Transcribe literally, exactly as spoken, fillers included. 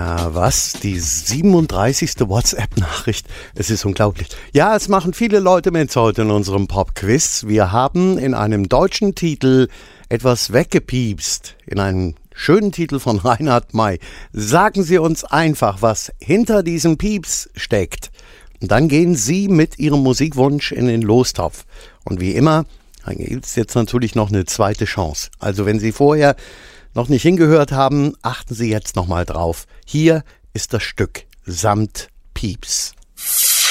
Na was? Die siebenunddreißigste WhatsApp-Nachricht. Es ist unglaublich. Ja, es machen viele Leute mit heute in unserem Pop-Quiz. Wir haben in einem deutschen Titel etwas weggepiepst. In einem schönen Titel von Reinhard May. Sagen Sie uns einfach, was hinter diesem Pieps steckt. Und dann gehen Sie mit Ihrem Musikwunsch in den Lostopf. Und wie immer, dann gibt es jetzt natürlich noch eine zweite Chance. Also wenn Sie vorher noch nicht hingehört haben, achten Sie jetzt nochmal drauf. Hier ist das Stück samt Pieps.